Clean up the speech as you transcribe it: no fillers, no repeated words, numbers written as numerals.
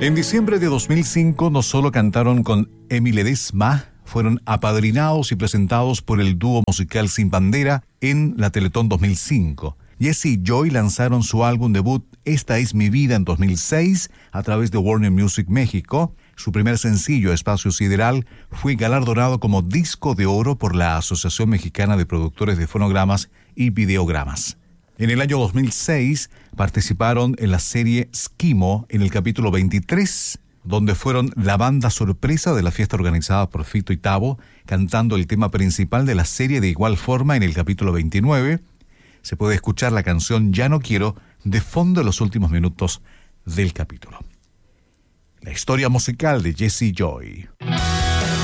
En diciembre de 2005 no solo cantaron con Emi Ledesma, fueron apadrinados y presentados por el dúo musical Sin Bandera en la Teletón 2005. Jesse y Joy lanzaron su álbum debut Esta es mi vida en 2006 a través de Warner Music México. Su primer sencillo, Espacio Sideral, fue galardonado como disco de oro por la Asociación Mexicana de Productores de Fonogramas y Videogramas. En el año 2006 participaron en la serie Esquimo en el capítulo 23, donde fueron la banda sorpresa de la fiesta organizada por Fito y Tavo, cantando el tema principal de la serie de igual forma en el capítulo 29. Se puede escuchar la canción Ya no quiero de fondo en los últimos minutos del capítulo. La historia musical de Jesse Joy.